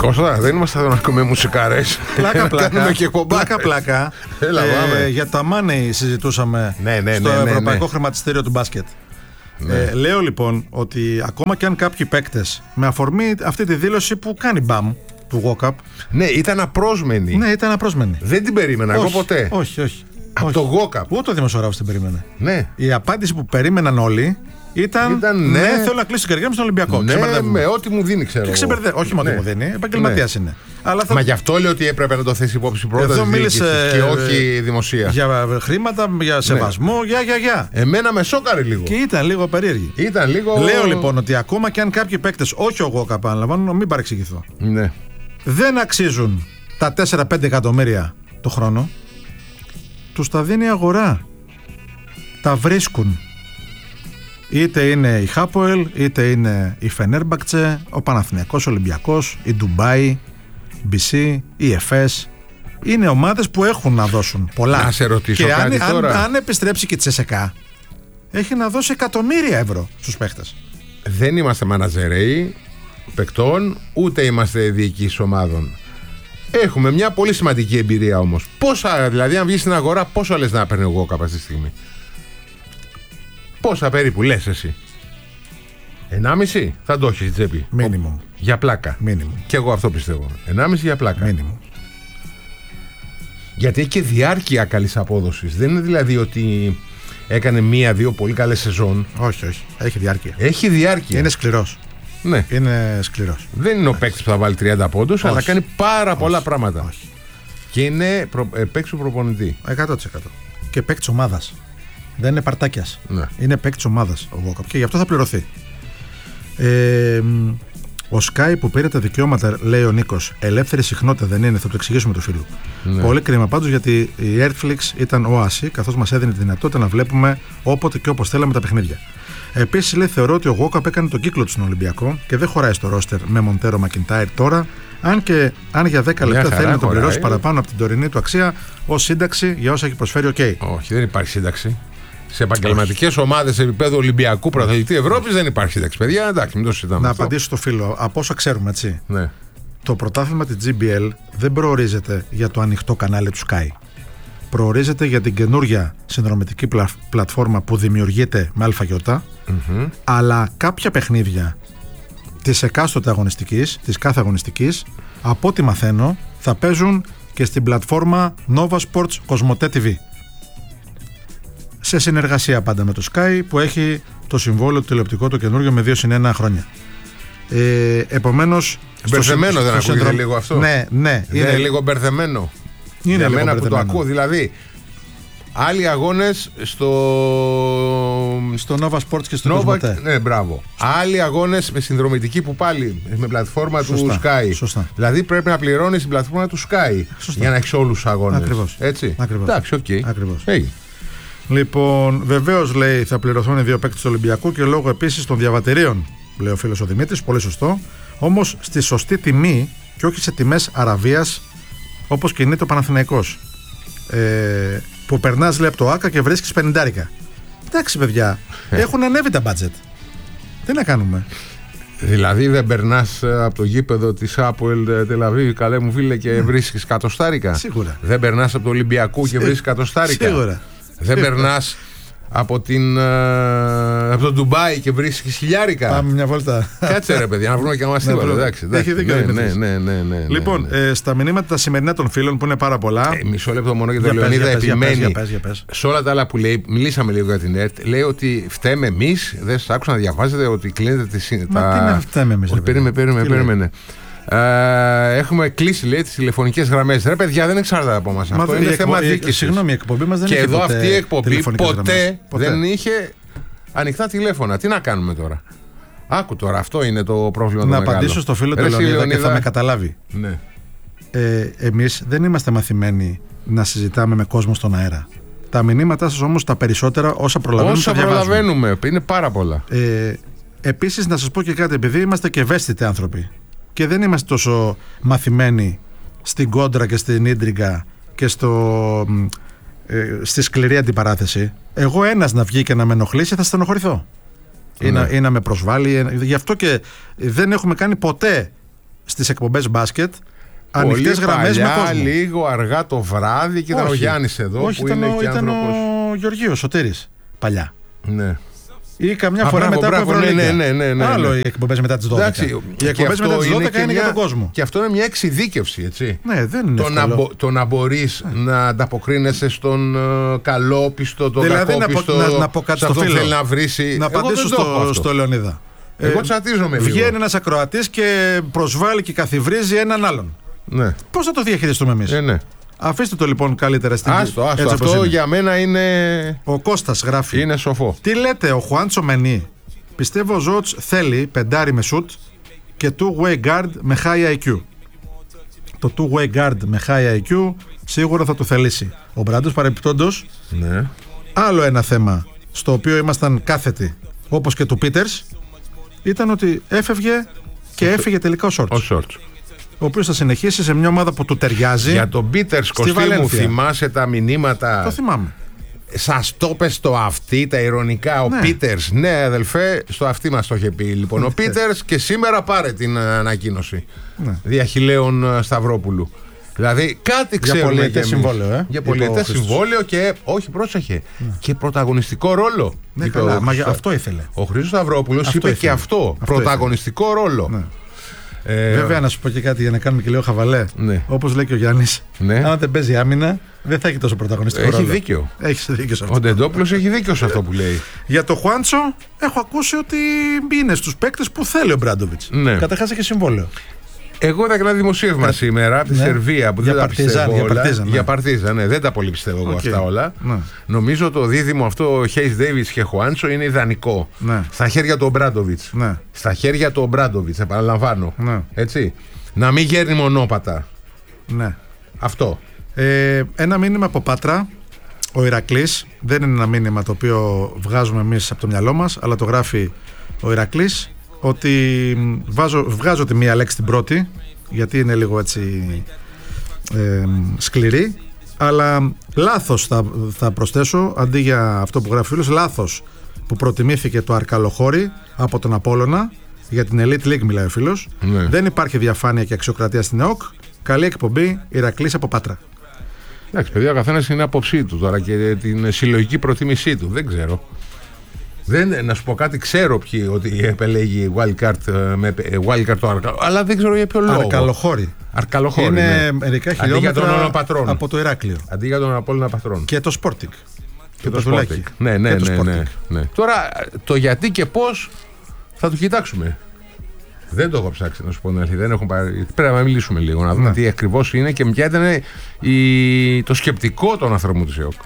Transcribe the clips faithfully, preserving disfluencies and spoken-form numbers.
Κώστα, δεν είμαστε εδώ να ακούμε μουσικάρες. Πλάκα πλάκα. Και πλάκα, πλάκα. Έλα, ε, για τα money συζητούσαμε ναι, ναι, στο ναι, ναι, Ευρωπαϊκό ναι. Χρηματιστήριο του μπάσκετ. Ναι. Ε, λέω λοιπόν ότι ακόμα και αν κάποιοι παίκτες, με αφορμή αυτή τη δήλωση που κάνει μπαμ του walk-up. Ναι, ήταν απρόσμενη. Ναι, ήταν απρόσμενη. Δεν την περίμενα εγώ ποτέ. Όχι, όχι. Από όχι. το walk-up. Ούτε ο δημοσιογράφος την περίμενε. Ναι. Η απάντηση που περίμεναν όλοι ήταν, ήταν ναι, ναι, θέλω να κλείσω την καριέρα μου στον Ολυμπιακό. Ναι, με ό,τι μου δίνει, ξέρω. Και ξεμπερδε... Όχι με ό,τι ναι. μου δίνει, επαγγελματίας ναι. είναι. Αλλά θα... Μα γι' αυτό λέω ότι έπρεπε να το θέσει υπόψη πρώτα της διοίκησης και όχι δημοσία. Για χρήματα, για σεβασμό, ναι. για, για, για. Εμένα με σόκαρε λίγο. Και ήταν λίγο περίεργη. Ήταν λίγο... Λέω λοιπόν ότι ακόμα και αν κάποιοι παίκτες, όχι εγώ επαναλαμβάνω, μην παρεξηγηθώ, ναι. δεν αξίζουν τα τέσσερα πέντε εκατομμύρια το χρόνο, τους τα δίνει η αγορά. Τα βρίσκουν. Είτε είναι η Χάποελ, είτε είναι η Φενέρμπακτσε, ο Παναθηναϊκός, ο Ολυμπιακός, η Ντουμπάι, η Μπι Σι, η Εφές. Είναι ομάδες που έχουν να δώσουν πολλά. Να σε ρωτήσω και κάτι αν, τώρα. αν, αν επιστρέψει και η Τσεσεκά, έχει να δώσει εκατομμύρια ευρώ στους παίχτες. Δεν είμαστε μαναζερέοι παικτών, ούτε είμαστε διοικήσεις ομάδων. Έχουμε μια πολύ σημαντική εμπειρία όμως. Πόσα, δηλαδή, αν βγεις στην αγορά, πόσο λες να παίρνει εγώ κάποια στιγμή? Πόσα περίπου λες εσύ? Ενάμιση θα το έχεις τσέπη. Μίνιμουμ. Για πλάκα. Μίνιμουμ. Και εγώ αυτό πιστεύω. Ενάμιση για πλάκα. Μίνιμουμ. Γιατί έχει και διάρκεια καλής απόδοσης. Δεν είναι δηλαδή ότι έκανε μία-δύο πολύ καλές σεζόν. Όχι, όχι. Έχει διάρκεια. Έχει διάρκεια. Είναι σκληρός. Ναι. Είναι σκληρός. Δεν είναι ο παίκτης που θα βάλει τριάντα πόντους, αλλά κάνει πάρα πολλά όχι. πράγματα. Όχι. Και είναι προ... παίκτης προπονητή. εκατό τοις εκατό. Και παίκτης ομάδας. Δεν είναι παρτάκιας. Ναι. Είναι παίκτης ομάδας ο Walkup και γι' αυτό θα πληρωθεί. Ε, ο Sky που πήρε τα δικαιώματα, λέει ο Νίκος, ελεύθερη συχνότητα δεν είναι, θα το εξηγήσουμε του φίλου. Ναι. Πολύ κρίμα πάντως, γιατί η Netflix ήταν όαση, καθώς μας έδινε τη δυνατότητα να βλέπουμε όποτε και όπως θέλαμε τα παιχνίδια. Επίσης, λέει, θεωρώ ότι ο Walkup έκανε τον κύκλο του στον Ολυμπιακό και δεν χωράει στο ρόστερ με Μοντέρο Μακιντάιρ τώρα. Αν και αν για δέκα λεπτά θέλει να τον πληρώσει παραπάνω από την τωρινή του αξία ως σύνταξη για όσα έχει προσφέρει, οκ. Okay. Όχι, δεν υπάρχει σύνταξη. Σε επαγγελματικές ομάδες επίπεδου Ολυμπιακού πρωταθλητή Ευρώπης δεν υπάρχει σύνταξη. Παιδιά, εντάξει, μην το συζητάμε. Να αυτό. απαντήσω στο φίλο, από όσο ξέρουμε, έτσι. Ναι. Το πρωτάθλημα της τζι μπι ελ δεν προορίζεται για το ανοιχτό κανάλι του Sky. Προορίζεται για την καινούργια συνδρομητική πλα... πλατφόρμα που δημιουργείται με αλφαγιώτα, Mm-hmm. αλλά κάποια παιχνίδια της εκάστοτε αγωνιστικής, της κάθε αγωνιστικής, από ό,τι μαθαίνω, θα παίζουν και στην πλατφόρμα Nova Sports Cosmote τι βι. Σε συνεργασία πάντα με το Sky, που έχει το συμβόλαιο τηλεοπτικό το καινούργιο με δύο συν ένα χρόνια. Ε, επομένως. Μπερδεμένο δεν ακούγεται συνδρο... λίγο αυτό? Ναι, ναι. Είναι, είναι λίγο μπερδεμένο. Είναι για λίγο μένα μπερδεμένο. που το ακούω. Δηλαδή, άλλοι αγώνες στο. Στο Nova Sports και στο Nova... Cosmote. Ναι, μπράβο. Άλλοι αγώνες με συνδρομητική που πάλι με πλατφόρμα Σωστά, του Sky. Σωστά. Δηλαδή πρέπει να πληρώνεις την πλατφόρμα του Sky. Σωστά. Για να έχεις όλους τους αγώνες. Ακριβώς. Έτσι. Ακριβώς. Εντάξει, οκ. Okay. Ακριβώς. Hey. Λοιπόν, βεβαίως, λέει, θα πληρωθούν οι δύο παίκτες του Ολυμπιακού και λόγω επίσης των διαβατηρίων, λέει ο φίλος ο Δημήτρης, πολύ σωστό. Όμως στη σωστή τιμή και όχι σε τιμές Αραβίας όπως κινείται ο Παναθηναϊκός. Ε, που περνάς, λέει, από το ΆΚΑ και βρίσκεις πενηντάρικα. Εντάξει, παιδιά, έχουν ανέβει τα μπάτζετ. Τι να κάνουμε. Δηλαδή δεν περνάς από το γήπεδο της Άποελ Τελαβίβ, καλέ μου φίλε, και ναι. βρίσκεις κατοστάρικα. Σίγουρα. Δεν περνάς από το Ολυμπιακού και βρίσκεις κατοστάρικα. Σίγουρα. Δεν περνάς από, την, uh, από το Ντουμπάι και βρίσκεις χιλιάρικα. Πάμε μια βόλτα. Κάτσε ρε παιδιά, να βρούμε και μας τίποτα. Εντάξει, έχει δίκιο. Ναι, ναι, ναι, ναι, ναι, λοιπόν, ναι. Ε, στα μηνύματα τα σημερινά των φίλων που είναι πάρα πολλά. Ε, μισό λεπτό μόνο για τον Λεωνίδα, επιμένει. Για πες, για πες. Σε όλα τα άλλα που λέει, μιλήσαμε λίγο για την ΕΡΤ, λέει ότι φταίμε εμείς. Δεν σας άκουσα να διαβάζετε ότι κλείνετε τη. Μα τα... τι να φταίμε εμείς. Περίμενε, περίμενε, περίμενε. Uh, έχουμε κλείσει, λέει, τις τηλεφωνικές γραμμές. Ρε παιδιά, δεν εξαρτάται από εμάς. Αυτό είναι θέμα διοίκησης. Συγγνώμη, η εκπομπή μας δεν και είχε εδώ ποτέ αυτή η εκπομπή ποτέ, ποτέ δεν είχε ανοιχτά τηλέφωνα. Τι να κάνουμε τώρα. Άκου τώρα, αυτό είναι το πρόβλημα. Να το απαντήσω μεγάλο. στο φίλο του Λεωνίδα και θα με καταλάβει. Ναι. Ε, εμείς δεν είμαστε μαθημένοι να συζητάμε με κόσμο στον αέρα. Τα μηνύματά σας όμως τα περισσότερα όσα προλαβαίνουμε. Όσα προλαβαίνουμε, είναι πάρα πολλά. Ε, επίσης να σας πω και κάτι, επειδή είμαστε και ευαίσθητοι άνθρωποι και δεν είμαστε τόσο μαθημένοι στην κόντρα και στην ίντριγκα και στο, ε, στη σκληρή αντιπαράθεση, εγώ ένας να βγει και να με ενοχλήσει θα στενοχωρηθώ. Ναι. Ή, να, ή να με προσβάλλει. Γι' αυτό και δεν έχουμε κάνει ποτέ στις εκπομπές μπάσκετ. Ανοιχτές γραμμές με κόσμο. Λίγο αργά το βράδυ και ήταν ο Γιάννης εδώ. Όχι, που ήταν, είναι ο, και ήταν άνθρωπος... ο Γεωργίου Σωτήρης παλιά. Ναι. Ή καμιά Α, φορά μπράβο, μετά μπράβο, από Ευρωλίγκα. ναι, ναι, ναι, ναι, Άλλο ναι. οι εκπομπές μετά τις δώδεκα. Εντάξει, οι εκπομπές μετά τις δώδεκα είναι, είναι μια... για τον κόσμο. Και αυτό είναι μια εξειδίκευση, έτσι. Ναι, δεν είναι το, να μπο... το να μπορείς ναι. να ανταποκρίνεσαι στον uh, καλόπιστο, τον δηλαδή, κακόπιστο, να, πω, να, να πω κάτι στο φίλο. Θέλει να, βρίσει... να απαντήσω στο, στο Λεωνίδα. Εγώ ε, τσατίζομαι λίγο. Βγαίνει ένας ακροατής και προσβάλλει και καθιβρίζει έναν άλλον. Ναι. Πώς θα το διαχειριστούμε εμείς? Ε, ναι. Αφήστε το λοιπόν καλύτερα στην Άστο, άστο. Αυτό είναι. Για μένα είναι. Ο Κώστας γράφει. Είναι σοφό. Τι λέτε, ο Χουάντσο Μενί? Πιστεύω ο Ζότς θέλει πεντάρι με σουτ και two-way guard με high άι κιου. Το two-way guard με high άι κιου σίγουρα θα το θελήσει. Ο Μπράντος παρεπιπτόντως, ναι. Άλλο ένα θέμα στο οποίο ήμασταν κάθετοι, όπως και του Πίτερς, ήταν ότι έφευγε και έφυγε τελικά ο Σόρτς. Ο οποίος θα συνεχίσει σε μια ομάδα που του ταιριάζει. Για τον Πίτερς, Κωστή μου, θυμάσαι τα μηνύματα? Το θυμάμαι. Σας το πες στο αυτί, τα ειρωνικά, ο ναι. Πίτερς. Ναι, αδελφέ, στο αυτί μας το είχε πει λοιπόν ο Πίτερς και σήμερα πάρε την ανακοίνωση. Ναι. Διαχιλέων Σταυρόπουλου. Δηλαδή κάτι ξέρουμε. Για πολιετές συμβόλαιο, ε. Για πολιετές συμβόλαιο και, όχι, πρόσεχε, ναι. και πρωταγωνιστικό ρόλο. Ναι, καλά, μα αυτό ήθελε. Ο Χρήστος Σταυρόπουλος είπε ήθελε. Και αυτό. Αυτό πρωταγωνιστικό ήθελε. Ρόλο. Ναι. Ε, Βέβαια, να σου πω και κάτι για να κάνουμε και λίγο χαβαλέ. Ναι. Όπως λέει και ο Γιάννης, ναι. Αν δεν παίζει άμυνα, δεν θα έχει τόσο πρωταγωνιστικό έχει ρόλο. Δίκιο. Έχει δίκιο σε αυτό. Ο Ντεντόπουλος έχει δίκιο σε αυτό που λέει. Για το Χουάντσο, έχω ακούσει ότι είναι στους παίκτες που θέλει ο Μπράντοβιτς. Ναι. Καταρχάς έχει συμβόλαιο. Εγώ είδα και ένα δημοσίευμα ε, σήμερα από τη ναι. Σερβία που για δεν παρτίζαν, τα πιστεύω για όλα. Παρτίζαν, ναι. Για Παρτίζαν, ναι. Δεν τα πολύ πιστεύω εγώ okay. αυτά όλα. Ναι. Νομίζω το δίδυμο αυτό Χέις Ντέιβις και Χουάντσο είναι ιδανικό. Ναι. Στα χέρια του Μπράντοβιτς. Ναι. Στα χέρια του Μπράντοβιτς, επαναλαμβάνω. Ναι. Έτσι. Να μην γέρνει μονόπατα. Ναι. Αυτό. Ε, ένα μήνυμα από Πάτρα. Ο Ηρακλής. Δεν είναι ένα μήνυμα το οποίο βγάζουμε εμείς από το μυαλό μας, αλλά το γράφει ο Ηρακλής. Ότι βάζω, βγάζω τη μία λέξη την πρώτη, γιατί είναι λίγο έτσι ε, σκληρή, αλλά λάθος θα, θα προσθέσω, αντί για αυτό που γράφει ο φίλος, λάθος που προτιμήθηκε το Αρκαλοχώρι από τον Απόλλωνα. Για την Elite League μιλάει ο φίλος. Ναι. Δεν υπάρχει διαφάνεια και αξιοκρατία στην ΕΟΚ. Καλή εκπομπή, Ηρακλής από Πάτρα. Εντάξει, παιδιά, ο καθένας είναι άποψή του τώρα και την συλλογική προτίμησή του. Δεν ξέρω. Δεν, να σου πω κάτι, ξέρω ποιοι ότι επελέγει wildcard με wildcard το Αρκαλοχώρι, αλλά δεν ξέρω για ποιο λόγο. Αρκαλοχώρι. Αρκαλοχώρι. Είναι ναι. μερικά χιλιόμετρα από το Ηράκλειο. Αντί για τον Απόλλωνα Πατρών. Και το Sporting. Και, και το Sporting. Ναι, ναι, ναι, ναι, ναι. Τώρα το γιατί και πώς θα το κοιτάξουμε. Δεν το έχω ψάξει να σου πω την αλήθεια. Δεν έχω πάρει... Πρέπει να μιλήσουμε λίγο, να δούμε ναι. τι ακριβώς είναι και ποια ήταν η... το σκεπτικό των ανθρώπων της ΕΟΚ.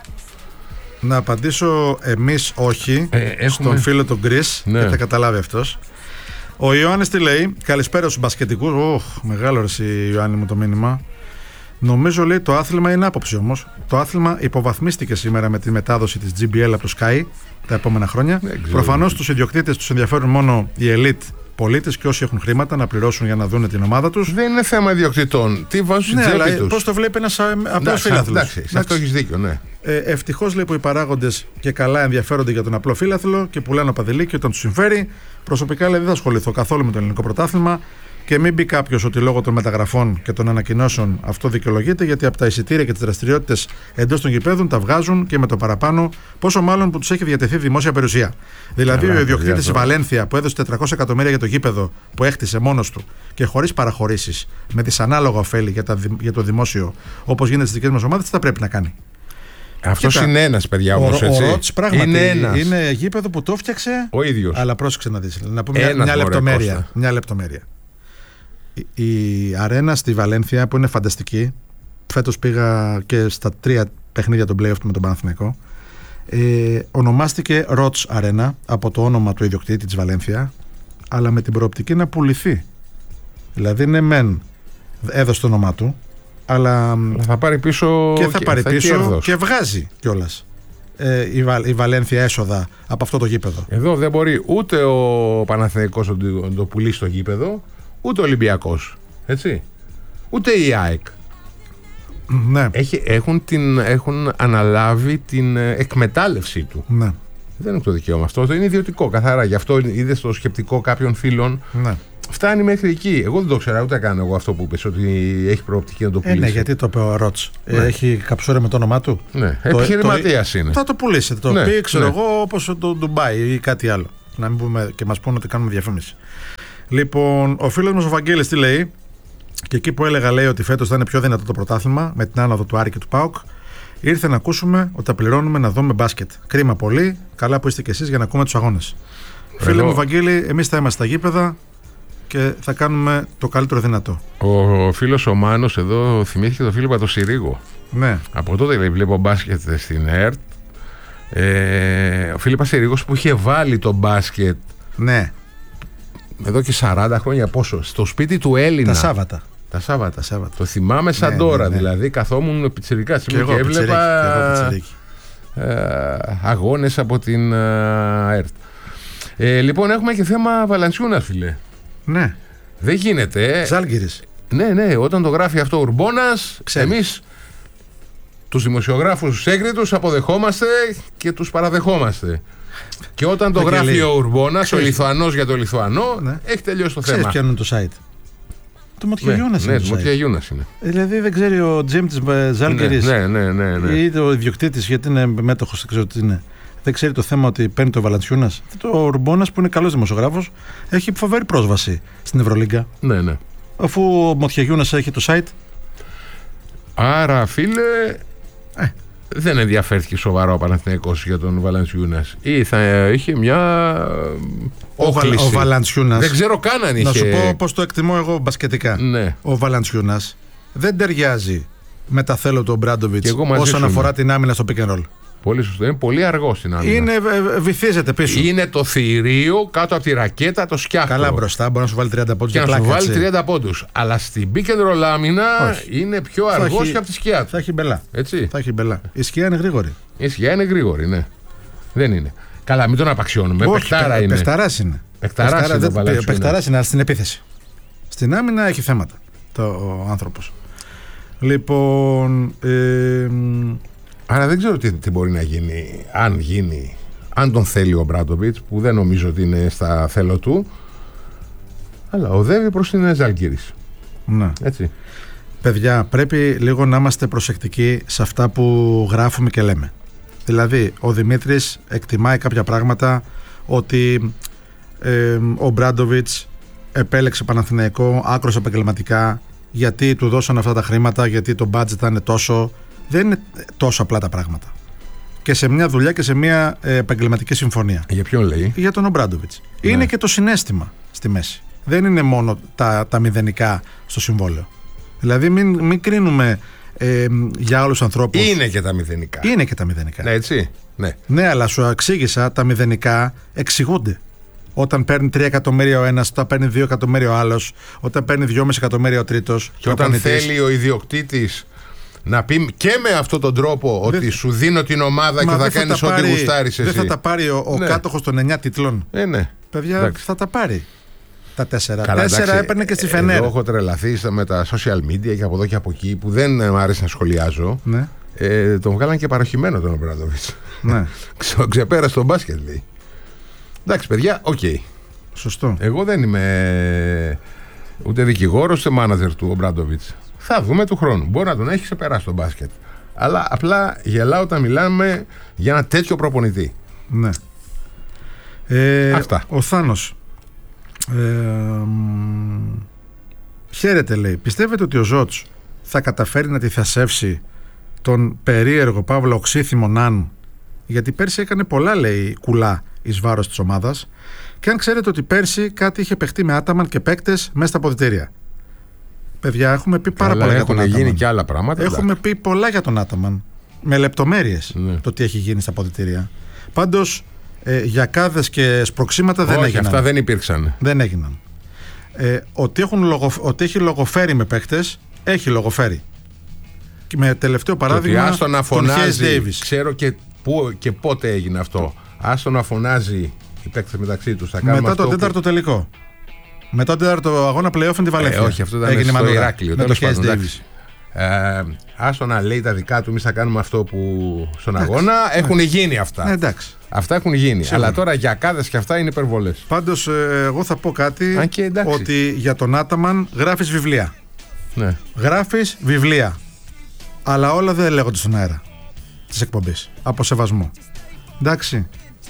Να απαντήσω εμείς όχι ε, έχουμε... στον φίλο τον Γκρις, ναι. και θα καταλάβει αυτός. Ο Ιωάννης τι λέει? Καλησπέρα στους μπασκετικούς. Οχ, μεγάλο ρε εσύ Ιωάννη μου το μήνυμα. Νομίζω λέει το άθλημα είναι άποψη όμως. Το άθλημα υποβαθμίστηκε σήμερα με τη μετάδοση της τζι μπι ελ από το Sky τα επόμενα χρόνια. Προφανώς τους ιδιοκτήτες τους ενδιαφέρουν μόνο οι elite πολίτες και όσοι έχουν χρήματα να πληρώσουν για να δουν την ομάδα τους. Δεν είναι θέμα ιδιοκτητών. Τι βάζουν στην ναι, τσέπη τους. Πώς το βλέπει ένας απλός φίλαθλος. Εντάξει, σε αυτό έχεις δίκιο, ναι. Ε, ευτυχώς λέει που οι παράγοντες και καλά ενδιαφέρονται για τον απλό φίλαθλο και πουλάνε παδιλίκι όταν τους συμφέρει. Προσωπικά λέει δεν θα ασχοληθώ καθόλου με το ελληνικό πρωτάθλημα και μην μπει κάποιος ότι λόγω των μεταγραφών και των ανακοινώσεων αυτό δικαιολογείται, γιατί από τα εισιτήρια και τις δραστηριότητες εντός των γηπέδων τα βγάζουν και με το παραπάνω, πόσο μάλλον που τους έχει διατεθεί δημόσια περιουσία. Δηλαδή, Καλά, ο ιδιοκτήτης της Βαλένθια που έδωσε τετρακόσια εκατομμύρια για το γήπεδο που έχτισε μόνος του και χωρίς παραχωρήσεις, με δυσανάλογα ωφέλη για, τα, για το δημόσιο, όπως γίνεται στις δικές μας ομάδες, τι θα πρέπει να κάνει. Αυτό είναι ένας, παιδιά, όμως. Ο, ο Ρότς πράγματι είναι, ένας. είναι γήπεδο που το έφτιαξε ο ίδιος. Αλλά πρόσεξε να δεις. Να πούμε μια, μια, λεπτομέρεια, μια λεπτομέρεια. Η, η αρένα στη Βαλένθια που είναι φανταστική. Φέτος πήγα και στα τρία παιχνίδια των play-off με τον Παναθηναϊκό. Ε, ονομάστηκε Ρότς Αρένα από το όνομα του ιδιοκτήτη της Βαλένθια, αλλά με την προοπτική να πουληθεί. Δηλαδή, ναι, μεν έδωσε το όνομά του, αλλά θα πάρει πίσω και θα και, πάρει θα πίσω κέρδος. Και βγάζει κιόλας ε, η, Βα, η Βαλένθια έσοδα από αυτό το γήπεδο. Εδώ δεν μπορεί ούτε ο Παναθηναϊκός να το, το πουλήσει στο γήπεδο, ούτε ο Ολυμπιακός. Έτσι. Ούτε η ΑΕΚ. Ναι. Έχει, έχουν, την, έχουν αναλάβει την εκμετάλλευσή του. Ναι. Δεν είναι το δικαίωμα αυτό. Αυτό είναι ιδιωτικό καθαρά. Γι' αυτό είδε στο σκεπτικό κάποιων φίλων ναι. Φτάνει μέχρι εκεί. Εγώ δεν το ξέρα, ούτε κάνω εγώ αυτό που είπες, ότι έχει προοπτική να το πουλήσει. Ε, ναι, γιατί το είπε ο Ρότς. Ναι. Ε, έχει καψούρε με το όνομά του. Ναι, επιχειρηματίας είναι. Θα το πουλήσει. Το ναι, πει, ξέρω ναι. εγώ, όπως το Ντουμπάι ή κάτι άλλο. Να μην πούμε και μας πούνε ότι κάνουμε διαφήμιση. Λοιπόν, ο φίλος μας ο Βαγγέλης τι λέει, και εκεί που έλεγα λέει ότι φέτος θα είναι πιο δυνατό το πρωτάθλημα με την άνοδο του Άρη και του ΠΑΟΚ, ήρθε να ακούσουμε ότι τα πληρώνουμε να δούμε μπάσκετ. Κρίμα πολύ. Καλά που είστε κι εσείς για να ακούμε τους αγώνες. Εγώ... Φίλε μου Βαγγέλη, εμείς θα είμαστε στα γήπεδα και θα κάνουμε το καλύτερο δυνατό. Ο φίλος ο Μάνος εδώ θυμήθηκε το Φίλιππα το Συρίγο. Ναι. Από τότε λέει, βλέπω μπάσκετ στην ΕΡΤ. Ε, ο Φίλιππας Συρίγος που είχε βάλει το μπάσκετ. Ναι. Εδώ και σαράντα χρόνια πόσο, στο σπίτι του Έλληνα. Τα Σάββατα. Τα Σάββατα. Τα Σάββατα. Το θυμάμαι σαν ναι, τώρα. ναι, ναι. Δηλαδή καθόμουν πιτσιρικά και, εγώ, και έβλεπα ε, αγώνες από την ε, ΕΡΤ. Ε, λοιπόν, έχουμε και θέμα Βαλαντσιούνα, φίλε. Ναι. Δεν γίνεται. Ζάλγκιρις. Ναι, ναι, όταν το γράφει αυτό ο Ουρμπόνας, εμείς τους δημοσιογράφους έγκριτους αποδεχόμαστε και τους παραδεχόμαστε. Και όταν το Βαγγελή. γράφει ο Ουρμπόνας, ο Λιθουανός για το Λιθουανό, ναι. έχει τελειώσει το Ξέρεις θέμα. ποιο είναι το site. Το Μοτιαγιούνας ναι, είναι. Ναι, το Μοτιαγιούνας είναι. Δηλαδή δεν ξέρει ο Τζιμ της Ζάλγκιρις ναι, ναι, ναι, ναι. ή ο ιδιοκτήτης, γιατί είναι μέτοχος, δεν ξέρω τι είναι. Δεν ξέρει το θέμα ότι παίρνει το Βαλαντσιούνας. Το Ουρμπόνας που είναι καλός δημοσιογράφος έχει φοβερή πρόσβαση στην Ευρωλίγκα. Ναι, ναι. Αφού ο Μοτιαγιούνας έχει το site. Άρα, φίλε, ε. δεν ενδιαφέρθηκε σοβαρά ο Παναθηναϊκός για τον Βαλαντσιούνας. Ή θα είχε μια όχληση. Ο Βαλαντσιούνας. Δεν ξέρω καν αν είχε. Να σου πω πώς το εκτιμώ εγώ μπασκετικά. Ναι. Ο Βαλαντσιούνας δεν ταιριάζει με τα θέλω του Μπράντοβιτς όσον αφορά την άμυνα στο pick and roll. Πολύ σωστό. Είναι πολύ αργό στην άμυνα. Είναι, βυθίζεται πίσω. Είναι το θηρίο κάτω από τη ρακέτα, το σκιάχτρο. Καλά μπροστά, μπορεί να σου βάλει τριάντα πόντους και και να σου πλάκα, βάλει έτσι. τριάντα πόντους. Αλλά στην pick and roll άμυνα όχι. Είναι πιο αργό και από τη σκιά του. Θα έχει μπελά. Έτσι. Θα έχει μπελά. Η σκιά είναι γρήγορη. Η σκιά είναι γρήγορη, ναι. Δεν είναι. Καλά, μην τον απαξιώνουμε. Όχι, Πεκτάρα είναι. Πεκταράς είναι. Πεκταράς είναι. Πεκταράς είναι, αλλά στην επίθεση. Στην άμυνα έχει θέματα το, ο άνθρωπος. Λοιπόν. Ε, Άρα δεν ξέρω τι, τι μπορεί να γίνει, αν γίνει, αν τον θέλει ο Μπράντοβιτς, που δεν νομίζω ότι είναι στα θέλω του, αλλά οδεύει προς την Ζάλγκιρις. Ναι. Έτσι. Παιδιά, πρέπει λίγο να είμαστε προσεκτικοί σε αυτά που γράφουμε και λέμε. Δηλαδή, ο Δημήτρης εκτιμάει κάποια πράγματα, ότι ε, ο Μπράντοβιτς επέλεξε Παναθηναϊκό άκρως επαγγελματικά, γιατί του δώσαν αυτά τα χρήματα, γιατί το budget θα είναι τόσο. Δεν είναι τόσο απλά τα πράγματα. Και σε μια δουλειά και σε μια ε, επαγγελματική συμφωνία. Για ποιον λέει? Για τον Ομπράντοβιτς. Ναι. Είναι και το συναίσθημα στη μέση. Δεν είναι μόνο τα, τα μηδενικά στο συμβόλαιο. Δηλαδή μην, μην κρίνουμε ε, για άλλους ανθρώπους. Είναι και τα μηδενικά. Είναι και τα μηδενικά. Ναι, έτσι. Ναι. Ναι, αλλά σου εξήγησα, τα μηδενικά εξηγούνται. Όταν παίρνει τρία εκατομμύρια ο ένας, όταν παίρνει δύο εκατομμύρια ο άλλος, όταν παίρνει δυόμισι εκατομμύρια ο τρίτος. Και όταν θέλει ο ιδιοκτήτης να πει και με αυτόν τον τρόπο ότι δεν... σου δίνω την ομάδα Μα και θα κάνεις ό,τι γουστάρεις εσύ. Δεν θα τα πάρει ο, ο ναι. κάτοχος των εννιά τίτλων. Ε, ναι. Παιδιά, εντάξει. Θα τα πάρει. Τα τέσσερα. Καλά, τέσσερα εντάξει, έπαιρνε και στη Φενέρ. Εγώ έχω τρελαθεί με τα social media και από εδώ και από εκεί που δεν μου άρεσε να σχολιάζω. Ναι. Ε, τον βγάλαν και παροχημένο τον Ομπράντοβιτς. Ναι. Ξεπέρασε τον μπάσκετ, λέει. Εντάξει, παιδιά, οκ. Okay. Σωστό. Εγώ δεν είμαι ούτε δικηγόρος ούτε μάνατζερ του Ομπράντοβιτς. Θα δούμε του χρόνου. Μπορεί να τον έχει ξεπεράσει τον μπάσκετ. Αλλά απλά γελάω όταν μιλάμε για ένα τέτοιο προπονητή. Ναι. Ε, Αυτά. Ο Θάνος. Ε, χαίρετε, λέει. Πιστεύετε ότι ο Ζότς θα καταφέρει να τη θασεύσει τον περίεργο Παύλο οξύθυμο Ναν? Γιατί πέρσι έκανε πολλά, λέει, κουλά εις βάρος της ομάδας. Και αν ξέρετε ότι πέρσι κάτι είχε παιχτεί με Άταμαν και παίκτες μέσα στα αποδυτήρια. Παιδιά, έχουμε πει πάρα πολλά για τον Άταμαν. Έχουν γίνει και άλλα πράγματα. Έχουμε εντάξει. πει πολλά για τον Άταμαν. Με λεπτομέρειες ναι. το τι έχει γίνει στα αποδυτήρια. Πάντως, ε, γιακάδες και σπροξήματα δεν Όχι, έγιναν. Αυτά δεν υπήρξαν. Δεν έγιναν. Ε, ότι, έχουν λογο, ότι έχει λογοφέρει με παίκτες, έχει λογοφέρει. Και με τελευταίο παράδειγμα. Και άστο να φωνάζει. Ξέρω και, πού, και πότε έγινε αυτό. Άστο να φωνάζει οι παίκτες μεταξύ τους. Μετά το τέταρτο που... τελικό. Μετά το τέταρτο αγώνα playoff τη Βαλένθια. Ε, όχι, αυτό ήταν έγινε στο Ηράκλειο. Με το Case Davis. Ε, άστο να λέει τα δικά του, εμείς θα κάνουμε αυτό που στον εντάξει, αγώνα. Έχουν εντάξει. γίνει αυτά. Ε, εντάξει. Αυτά έχουν γίνει. Σίγουρα. Αλλά τώρα για κάδες και αυτά είναι υπερβολές. Πάντως, ε, εγώ θα πω κάτι. Ότι για τον Άταμαν γράφεις βιβλία. Ναι. Γράφεις βιβλία. Αλλά όλα δεν λέγονται στον αέρα της εκπομπής. Από σεβασμό. Εντάξει.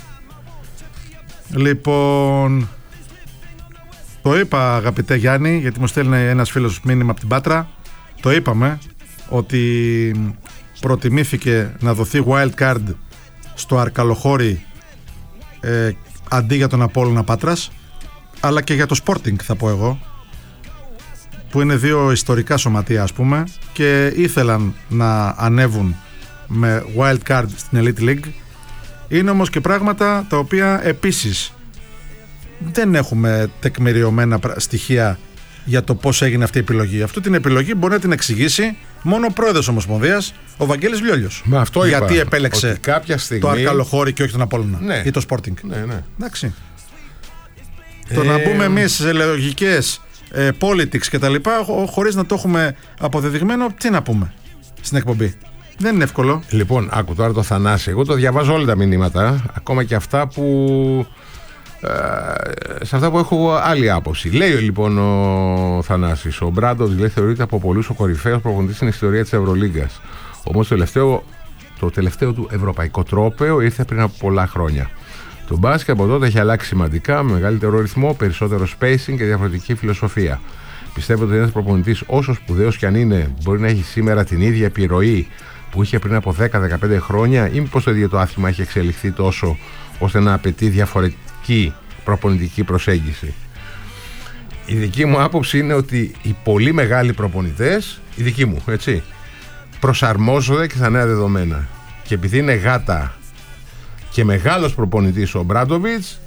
Λοιπόν, το είπα, αγαπητέ Γιάννη, γιατί μου στέλνει ένας φίλος μήνυμα από την Πάτρα. Το είπαμε ότι προτιμήθηκε να δοθεί wild card στο Αρκαλοχώρι ε, αντί για τον Απόλλωνα Πάτρας, αλλά και για το Sporting θα πω εγώ, που είναι δύο ιστορικά σωματεία ας πούμε και ήθελαν να ανέβουν με wild card στην Elite League. Είναι όμως και πράγματα τα οποία επίσης δεν έχουμε τεκμηριωμένα στοιχεία για το πώς έγινε αυτή η επιλογή. Αυτή την επιλογή μπορεί να την εξηγήσει μόνο ο πρόεδρος Ομοσπονδίας, ο Βαγγέλης Βλιόλιος. Μα αυτό γιατί είπα, επέλεξε στιγμή... το Αρκαλοχώρι και όχι τον Απόλλωνα, ναι, ή το Sporting. Ναι, ναι. Εντάξει. Ε... Το να μπούμε εμείς σε λογικές ε, politics και τα λοιπά, χωρίς να το έχουμε αποδεδειγμένο, τι να πούμε στην εκπομπή. Δεν είναι εύκολο. Λοιπόν, άκου τώρα το Θανάση. Εγώ το διαβάζω όλα τα μηνύματα, ακόμα και αυτά που... σε αυτά που έχω άλλη άποψη. Λέει λοιπόν ο Θανάσης, ο Μπράντοβιτς λέει θεωρείται από πολλούς ο κορυφαίος προπονητής στην ιστορία της Ευρωλίγκας. Όμως το τελευταίο, το τελευταίο του ευρωπαϊκό τρόπαιο ήρθε πριν από πολλά χρόνια. Το μπάσκετ από τότε έχει αλλάξει σημαντικά, με μεγαλύτερο ρυθμό, περισσότερο spacing και διαφορετική φιλοσοφία. Πιστεύω ότι ένας προπονητής, όσο σπουδαίος κι αν είναι, μπορεί να έχει σήμερα την ίδια επιρροή που είχε πριν από δέκα με δεκαπέντε χρόνια, ή μήπως το ίδιο το άθλημα έχει εξελιχθεί τόσο ώστε να απαιτεί διαφορετική προπονητική προσέγγιση. Η δική μου άποψη είναι ότι οι πολύ μεγάλοι προπονητές, η δική μου, έτσι, προσαρμόζονται και στα νέα δεδομένα. Και επειδή είναι γάτα και μεγάλος προπονητής ο Μπράντοβιτς,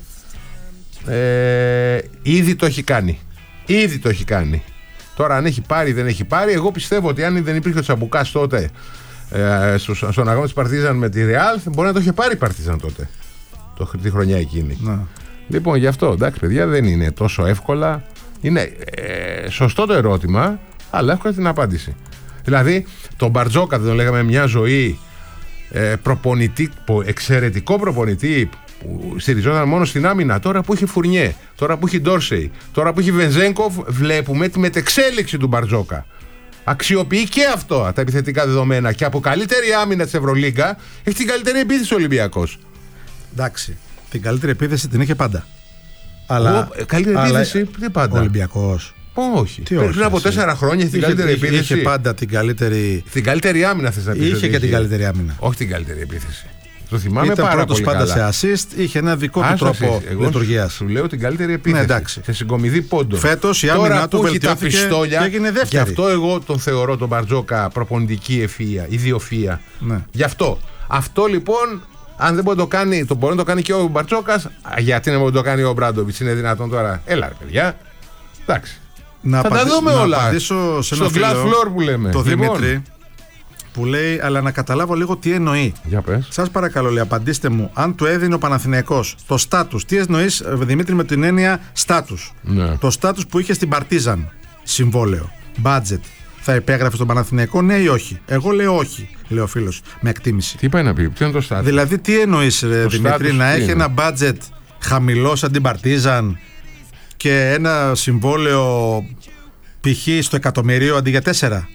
ε, ήδη το έχει κάνει. Ήδη το έχει κάνει. Τώρα αν έχει πάρει ή δεν έχει πάρει, εγώ πιστεύω ότι αν δεν υπήρχε ο Τσαμπουκάς τότε ε, στο, στον αγώνα της Παρτίζαν με τη Ρεάλ, μπορεί να το είχε πάρει η Παρτίζαν τότε, το, τη χρονιά εκείνη. Να. Λοιπόν, γι' αυτό, εντάξει παιδιά, δεν είναι τόσο εύκολα. Είναι ε, σωστό το ερώτημα, αλλά εύκολα την απάντηση. Δηλαδή, τον Μπαρτζόκα δεν τον λέγαμε μια ζωή ε, προπονητή, εξαιρετικό προπονητή που στηριζόταν μόνο στην άμυνα. Τώρα που έχει Φουρνιέ, τώρα που έχει Ντόρσεϊ, τώρα που έχει Βενζένκοφ, βλέπουμε τη μετεξέλιξη του Μπαρτζόκα. Αξιοποιεί και αυτό τα επιθετικά δεδομένα και από καλύτερη άμυνα της Ευρωλίγκα έχει την καλύτερη επίθεση ο Ολυμπιακός. Εντάξει. Την καλύτερη επίθεση την είχε πάντα. Αλλά, ο, καλύτερη αλλά, επίθεση δεν πάντα. Ο Ολυμπιακός. Όχι. Πριν από τέσσερα χρόνια είχε την καλύτερη είχε, επίθεση. Είχε πάντα την καλύτερη. Την καλύτερη άμυνα θες να πεις. Είχε και είχε. την καλύτερη άμυνα. Όχι την καλύτερη επίθεση. Το θυμάμαι Ήταν πάρα πολύ πάντα καλά. σε assist, είχε ένα δικό του τρόπο λειτουργίας. Σου λέω την καλύτερη επίθεση. Ναι, σε συγκομιδή πόντων. Φέτος η άμυνα του βελτιώθηκε και έγινε δεύτερη. Γι' αυτό εγώ τον θεωρώ τον Μπαρτζόκα προπονητική ευφυΐα, ιδιοφυΐα. Ναι. Γι' αυτό. Αυτό λοιπόν, αν δεν μπορεί να το κάνει, το μπορεί να το κάνει και ο Μπαρτζόκας, γιατί να μην το κάνει ο Μπράντοβιτς, είναι δυνατόν τώρα. Έλα, παιδιά. Εντάξει. Να θα απαντη... τα δούμε να όλα. Απαντήσω σε ένα στο glass floor που λέμε. Το λοιπόν. Δημήτρη που λέει, αλλά να καταλάβω λίγο τι εννοεί. Για πες. Σας παρακαλώ, λέει, απαντήστε μου, αν του έδινε ο Παναθηναϊκός το στάτους, τι εννοείς, Δημήτρη, με την έννοια στάτους. Ναι. Το στάτους που είχε στην Παρτίζαν, συμβόλαιο, budget, θα υπέγραφε στον Παναθηναϊκό, ναι ή όχι? Εγώ λέω όχι, λέει ο φίλος, με εκτίμηση. Τι πάει να πει, τι είναι το στάτους? Δηλαδή, τι εννοείς, Δημήτρη, να έχει ένα budget χαμηλό σαν την Παρτίζαν και ένα συμβόλαιο π.χ. στο εκατομμυρίο αντί για τέσσερα?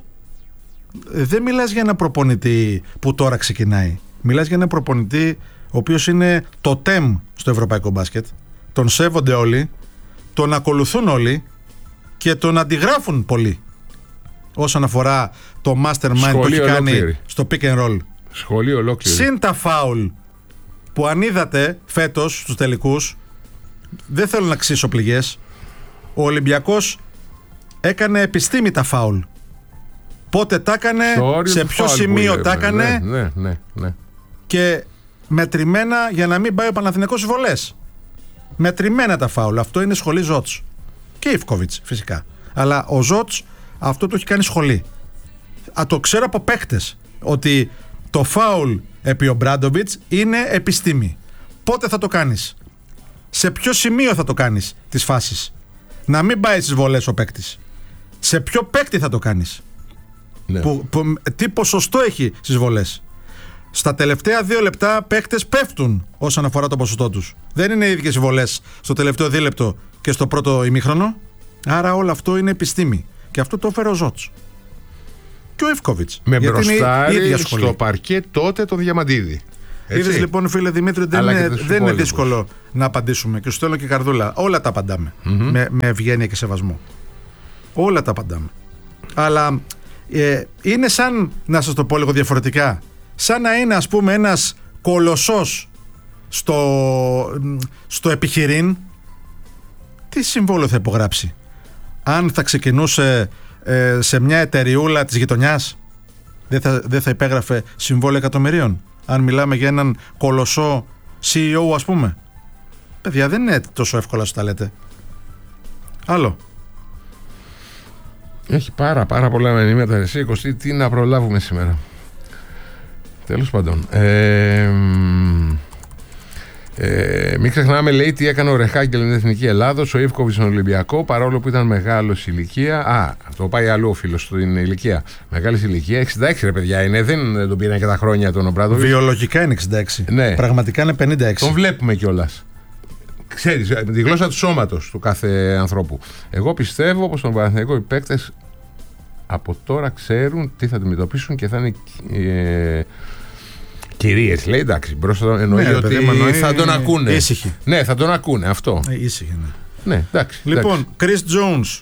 Δεν μιλάς για ένα προπονητή που τώρα ξεκινάει. Μιλάς για ένα προπονητή ο οποίος είναι το τεμ στο ευρωπαϊκό μπάσκετ. Τον σέβονται όλοι, τον ακολουθούν όλοι και τον αντιγράφουν πολλοί όσον αφορά το mastermind Σχολή που έχει ολόκληρη. κάνει στο pick and roll. Σχολή ολόκληρη. Συν τα φάουλ που αν είδατε φέτος στους τελικούς, δεν θέλω να ξύσω πληγές, ο Ολυμπιακός έκανε επιστήμη τα φάουλ. Πότε τα έκανε, σε ποιο σημείο τα έκανε, ναι, ναι, ναι, ναι. Και μετρημένα για να μην πάει ο Παναθηναϊκός στις βολές. Μετρημένα τα φάουλ. Αυτό είναι σχολή Ζότς. Και Ιφκοβιτς φυσικά. Αλλά ο Ζότς αυτό το έχει κάνει σχολή. Α, το ξέρω από παίχτες ότι το φάουλ επί ο Μπράντοβιτς είναι επιστήμη. Πότε θα το κάνεις, σε ποιο σημείο θα το κάνεις τις φάσεις, να μην πάει στις βολές ο παίκτης, σε ποιο παίκτη θα το κάνεις. Ναι. Που, που, τι ποσοστό έχει στις βολές. Στα τελευταία δύο λεπτά παίχτες πέφτουν όσον αφορά το ποσοστό τους. Δεν είναι οι ίδιες οι βολές στο τελευταίο δίλεπτο και στο πρώτο ημίχρονο. Άρα όλο αυτό είναι επιστήμη. Και αυτό το έφερε ο Ζότς. Και ο Ιβκόβιτς. Με μπροστάρι στο παρκέ τότε το Διαμαντίδη. Είδες λοιπόν, φίλε Δημήτρη, δεν, είναι, δεν είναι δύσκολο να απαντήσουμε. Και σου στέλνω και καρδούλα. Όλα τα απαντάμε. Mm-hmm. Με, με ευγένεια και σεβασμό. Όλα τα απαντάμε. Αλλά ε, είναι σαν, να σας το πω λίγο διαφορετικά, σαν να είναι, ας πούμε, ένας κολοσσός στο, στο επιχειρήν. Τι συμβόλαιο θα υπογράψει? Αν θα ξεκινούσε ε, σε μια εταιριούλα της γειτονιάς, δεν θα, δεν θα υπέγραφε συμβόλαιο εκατομμυρίων? Αν μιλάμε για έναν κολοσσό σι ι ο, ας πούμε. Παιδιά, δεν είναι τόσο εύκολα όσο τα λέτε. Άλλο. Έχει πάρα πάρα πολλά μηνύματα. Εσύ είκοσι, τι να προλάβουμε σήμερα. Τέλος πάντων. Ε, ε, μην ξεχνάμε, λέει, τι έκανε ο Ρεχάγκελ με την Εθνική Ελλάδος, ο Ιβκόβιτς στον Ολυμπιακό, παρόλο που ήταν μεγάλος ηλικία. Α, αυτό πάει αλλού ο φίλος στην ηλικία. Μεγάλης ηλικία, εξήντα έξι ρε παιδιά είναι, δεν τον πήραν και τα χρόνια τον Ομπράντοβιτς. Βιολογικά είναι εξήντα έξι. Ναι. Πραγματικά είναι πενήντα έξι. Τον βλέπουμε κιόλας. Ξέρεις, με τη γλώσσα του σώματος του κάθε ανθρώπου. Εγώ πιστεύω πως στον Παναθηναϊκό οι παίκτες από τώρα ξέρουν τι θα αντιμετωπίσουν και θα είναι ε, κυρίες. Λέει, εντάξει, μπροστά εννοεί, ναι, ότι εννοεί, θα τον ακούνε. Ήσυχοι. Ναι, θα τον ακούνε αυτό. Ε, ήσυχοι, ναι. Ναι, εντάξει. Λοιπόν, Chris Jones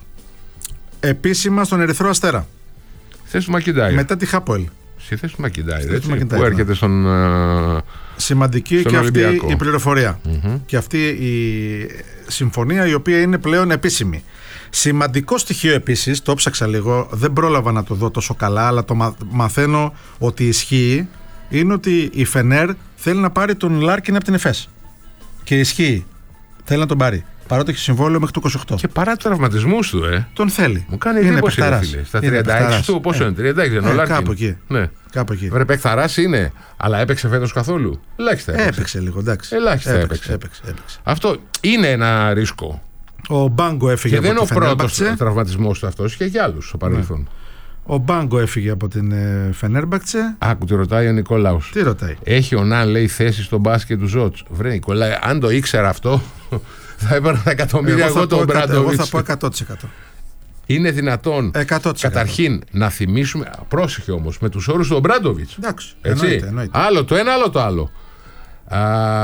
επίσημα στον Ερυθρό Αστέρα. Θέση του Μακιντάιρ. Μετά τη Χάπολ. Στη θέση του Μακιντάιρ. Που έρχεται στον. Σημαντική στον και Ολυμπιακό. Αυτή η πληροφορία. Mm-hmm. Και αυτή η συμφωνία η οποία είναι πλέον επίσημη. Σημαντικό στοιχείο επίσης, το ψάξα λίγο, δεν πρόλαβα να το δω τόσο καλά, αλλά το μα, μαθαίνω ότι ισχύει, είναι ότι η Φενέρ θέλει να πάρει τον Λάρκιν από την Εφές. Και ισχύει. Θέλει να τον πάρει. Παρότι έχει συμβόλαιο μέχρι το είκοσι οκτώ. Και παρά τους τραυματισμούς του, ε. Τον θέλει. Μου κάνει εντύπωση, ρε φίλε. Στα τριάντα έξι του, πόσο ε. είναι, τριάντα έξι, είναι ο Λάρκιν. Κάπου εκεί. Ναι. Κάπου εκεί. Βρε, παιχταράς είναι, αλλά έπαιξε φέτος καθόλου? Ελάχιστα έπαιξε. Έπαιξε λίγο, εντάξει. Ελάχιστα έπαιξε. Έπαιξε, έπαιξε, έπαιξε. Αυτό είναι ένα ρίσκο. Ο Μπάγκο έφυγε και από την Φενέρμπαξε. Δεν είναι ο πρώτος τραυματισμός του αυτός, και για άλλους στο παρελθόν. Ναι. Ο Μπάγκο έφυγε από την Φενέρμπαξε. Άκου, τι ρωτάει ο Νικόλαους. Τι ρωτάει? Έχει ο Ναν, λέει, θέση στο μπάσκετ του Ζότς. Βρε, Νικόλαε, αν το ήξερα αυτό, θα έπαιρνα τα εκατομμύρια εγώ, εγώ τον Μπράντοβιτς. Εγώ θα πω εκατό τοις εκατό. Είναι δυνατόν εκατό τοις εκατό. Καταρχήν να θυμίσουμε, πρόσεχε όμως, με τους όρους του Μπράντοβιτς. Εντάξει, εννοείται, εννοείται. Άλλο το ένα, άλλο το άλλο. Α,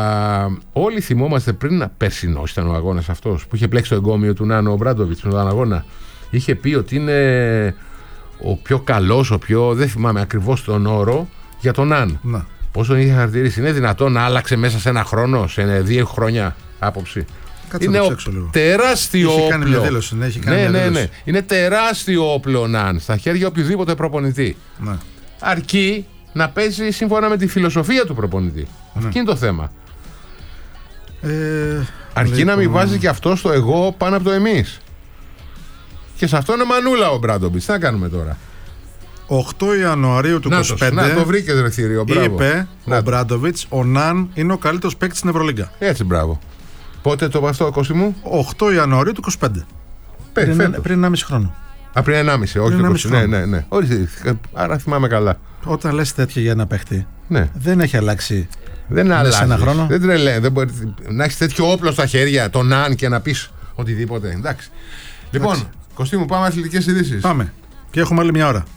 όλοι θυμόμαστε πριν, περσινός ήταν ο αγώνας αυτός που είχε πλέξει το εγκόμιο του Νάνο ο Μπράντοβιτς με τον αγώνα. Είχε πει ότι είναι ο πιο καλός, ο πιο, δεν θυμάμαι ακριβώς τον όρο, για τον Ναν. Να. Πώς τον είχε χαρακτηρίσει? Είναι δυνατόν να άλλαξε μέσα σε ένα χρόνο, σε δύο χρόνια άποψη? Κάτσε είναι ο τεράστιο έχει όπλο. Κάνει μια δήλωση, ναι, έχει κάνει ναι, μια ναι, δήλωση. ναι. Είναι τεράστιο όπλο Ναν στα χέρια οποιοδήποτε προπονητή. Ναι. Αρκεί να παίζει σύμφωνα με τη φιλοσοφία του προπονητή. Ναι. Αυτό είναι το θέμα. Ε, Αρκεί λοιπόν... να μην βάζει και αυτό στο εγώ πάνω από το εμείς. Και σε αυτό είναι μανούλα ο Μπράντοβιτς. Τι να κάνουμε τώρα? οκτώ Ιανουαρίου του είκοσι πέντε. Να το βρήκες, ρε θηρίο, μπράβο. Είπε να ο Μπράντοβιτς, ο Ναν είναι ο καλύτερος παίκτης στην Ευρωλίγκα. Έτσι, μπράβο. Πότε το είπα αυτό, Κώστη μου? οκτώ Ιανουαρίου του είκοσι πέντε. Πέ, πριν, πριν ενάμιση χρόνο. Α, πριν ενάμιση, όχι το είκοσι. Ναι, ναι, ναι. Όχι, άρα θυμάμαι καλά. Όταν λες τέτοια για ένα παίχτη, ναι. Δεν έχει αλλάξει. Δεν αλλάζει. Ένα χρόνο. Δεν τρελαίνει. Δεν μπορεί να έχει τέτοιο όπλο στα χέρια, τον Ναν, και να πει οτιδήποτε. Εντάξει. Λοιπόν, Κωστή μου, πάμε αθλητικές ειδήσεις. Πάμε. Και έχουμε άλλη μια ώρα.